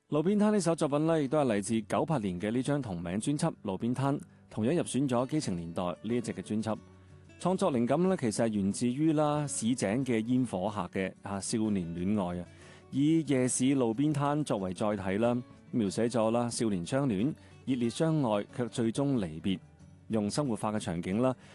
路邊攤呢首作品呢，亦都係嚟自98年嘅呢張同名專輯《路邊攤》，同樣入選咗《基情年代》呢一隻嘅專輯。創作靈感呢，其實係源自於市井嘅煙火客嘅少年戀愛啊，以夜市路邊攤作為載體啦，描寫咗少年相戀、熱烈相愛卻最終離別，用生活化嘅場景啦，